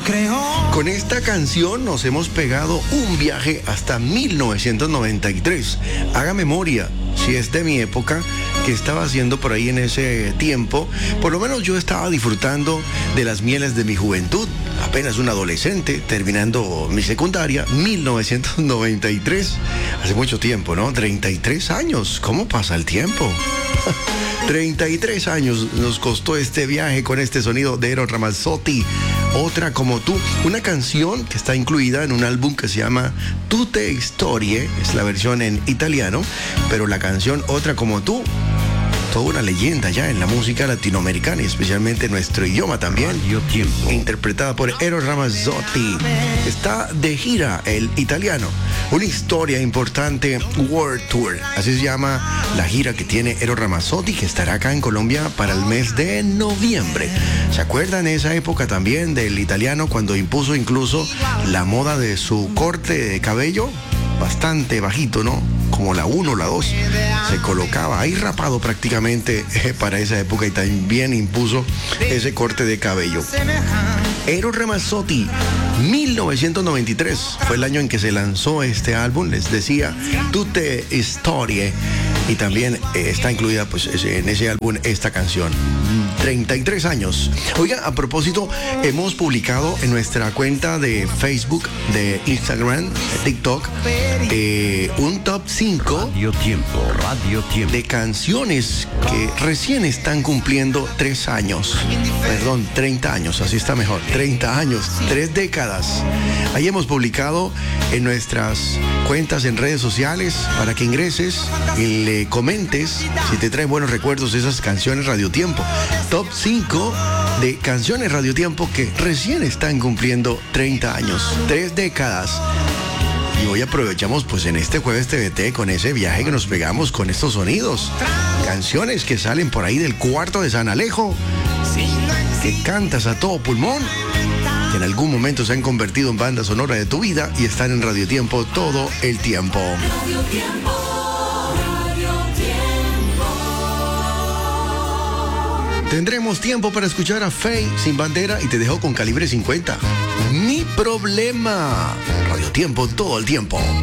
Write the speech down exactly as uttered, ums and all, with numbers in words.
Con esta canción nos hemos pegado un viaje hasta mil novecientos noventa y tres. Haga memoria, si es de mi época, que estaba haciendo por ahí en ese tiempo. Por lo menos yo estaba disfrutando de las mieles de mi juventud, apenas un adolescente, terminando mi secundaria, mil novecientos noventa y tres. Hace mucho tiempo, ¿no? treinta y tres años. ¿Cómo pasa el tiempo? treinta y tres años nos costó este viaje con este sonido de Eros Ramazzotti. Otra como tú, una canción que está incluida en un álbum que se llama Tutte Storie, es la versión en italiano, pero la canción Otra como tú, toda una leyenda ya en la música latinoamericana y especialmente en nuestro idioma también. Radio Tiempo. Interpretada por Eros Ramazzotti. Está de gira el italiano. Una historia importante, World Tour. Así se llama la gira que tiene Eros Ramazzotti, que estará acá en Colombia para el mes de noviembre. ¿Se acuerdan esa época también del italiano cuando impuso incluso la moda de su corte de cabello? Bastante bajito, ¿no? Como la uno, la dos, se colocaba ahí rapado prácticamente eh, para esa época y también impuso ese corte de cabello. Eros Ramazzotti, mil novecientos noventa y tres, fue el año en que se lanzó este álbum, les decía, Tutte Storie, y también eh, está incluida pues en ese álbum esta canción. treinta y tres años. Oiga, a propósito, hemos publicado en nuestra cuenta de Facebook, de Instagram, de TikTok, eh, un top cinco Radio Tiempo, Radio Tiempo de canciones que recién están cumpliendo tres años. Perdón, treinta años, así está mejor. treinta años, tres décadas. Ahí hemos publicado en nuestras cuentas en redes sociales para que ingreses y le comentes si te traen buenos recuerdos esas canciones Radio Tiempo. Top cinco de canciones Radio Tiempo que recién están cumpliendo treinta años, tres décadas. Y hoy aprovechamos pues en este jueves T V T con ese viaje que nos pegamos con estos sonidos. Canciones que salen por ahí del cuarto de San Alejo, que cantas a todo pulmón, que en algún momento se han convertido en banda sonora de tu vida y están en Radio Tiempo todo el tiempo. Radio Tiempo. Tendremos tiempo para escuchar a Faye Sin Bandera y te dejo con Calibre cincuenta. Mi problema. Radio Tiempo todo el tiempo.